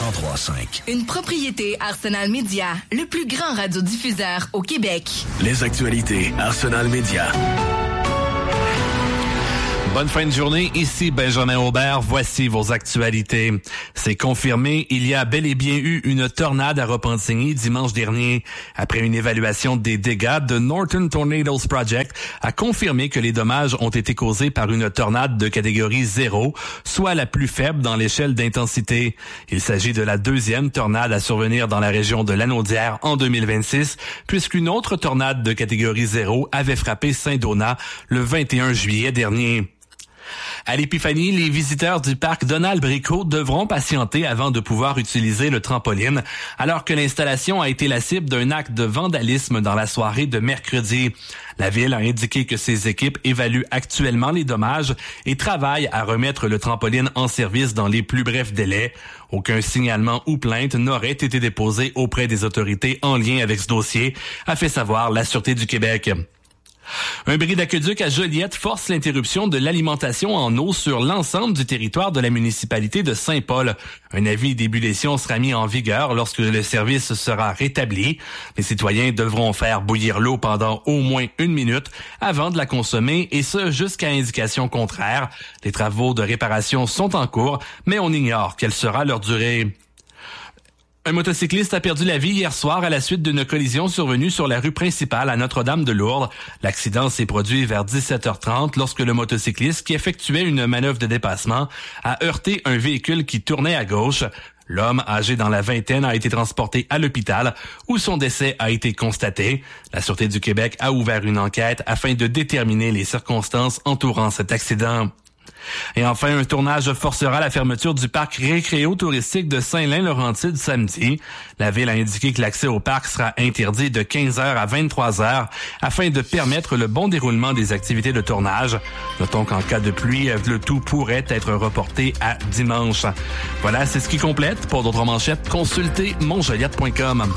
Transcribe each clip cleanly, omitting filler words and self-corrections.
103.5. Une propriété Arsenal Média, le plus grand radiodiffuseur au Québec. Les actualités Arsenal Média. Bonne fin de journée, ici Benjamin Aubert, voici vos actualités. C'est confirmé, il y a bel et bien eu une tornade à Repentigny dimanche dernier. Après une évaluation des dégâts, The Northern Tornadoes Project a confirmé que les dommages ont été causés par une tornade de catégorie 0, soit la plus faible dans l'échelle d'intensité. Il s'agit de la deuxième tornade à survenir dans la région de Lanaudière en 2026, puisqu'une autre tornade de catégorie 0 avait frappé Saint-Donat le 21 juillet dernier. À l'Épiphanie, les visiteurs du parc Donald-Bricot devront patienter avant de pouvoir utiliser le trampoline, alors que l'installation a été la cible d'un acte de vandalisme dans la soirée de mercredi. La ville a indiqué que ses équipes évaluent actuellement les dommages et travaillent à remettre le trampoline en service dans les plus brefs délais. Aucun signalement ou plainte n'aurait été déposé auprès des autorités en lien avec ce dossier, a fait savoir la Sûreté du Québec. Un bris d'aqueduc à Joliette force l'interruption de l'alimentation en eau sur l'ensemble du territoire de la municipalité de Saint-Paul. Un avis d'ébullition sera mis en vigueur lorsque le service sera rétabli. Les citoyens devront faire bouillir l'eau pendant au moins 1 minute avant de la consommer, et ce jusqu'à indication contraire. Les travaux de réparation sont en cours, mais on ignore quelle sera leur durée. Un motocycliste a perdu la vie hier soir à la suite d'une collision survenue sur la rue principale à Notre-Dame-de-Lourdes. L'accident s'est produit vers 17h30 lorsque le motocycliste, qui effectuait une manœuvre de dépassement, a heurté un véhicule qui tournait à gauche. L'homme, âgé dans la vingtaine, a été transporté à l'hôpital où son décès a été constaté. La Sûreté du Québec a ouvert une enquête afin de déterminer les circonstances entourant cet accident. Et enfin, un tournage forcera la fermeture du parc récréo-touristique de Saint-Lin-Laurentide samedi. La ville a indiqué que l'accès au parc sera interdit de 15h à 23h afin de permettre le bon déroulement des activités de tournage. Notons qu'en cas de pluie, le tout pourrait être reporté à dimanche. Voilà, c'est ce qui complète. Pour d'autres manchettes, consultez monjoliette.com.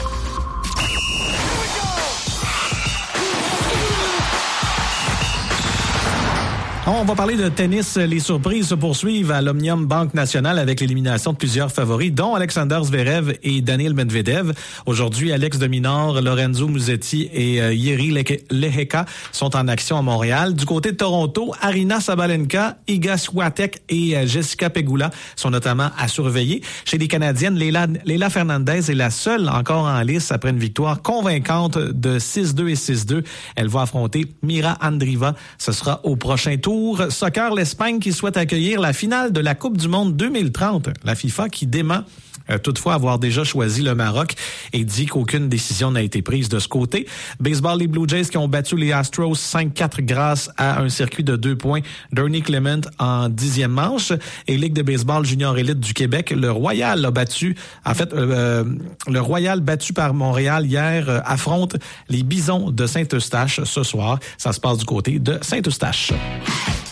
On va parler de tennis. Les surprises se poursuivent à l'Omnium Banque Nationale avec l'élimination de plusieurs favoris, dont Alexander Zverev et Daniil Medvedev. Aujourd'hui, Alex de Minaur, Lorenzo Musetti et Jiří Lehecka sont en action à Montréal. Du côté de Toronto, Aryna Sabalenka, Iga Swiatek et Jessica Pegula sont notamment à surveiller. Chez les Canadiennes, Leila Fernandez est la seule encore en lice après une victoire convaincante de 6-2 et 6-2. Elle va affronter Mira Andreeva. Ce sera au prochain tour. Soccer, l'Espagne qui souhaite accueillir la finale de la Coupe du Monde 2030. La FIFA qui dément toutefois avoir déjà choisi le Maroc et dit qu'aucune décision n'a été prise de ce côté. Baseball, les Blue Jays qui ont battu les Astros 5-4 grâce à un circuit de 2 points d'Ernie Clement en 10e manche. Et Ligue de baseball junior élite du Québec, le Royal a battu, le Royal battu par Montréal hier affronte les Bisons de Saint-Eustache ce soir. Ça se passe du côté de Saint-Eustache.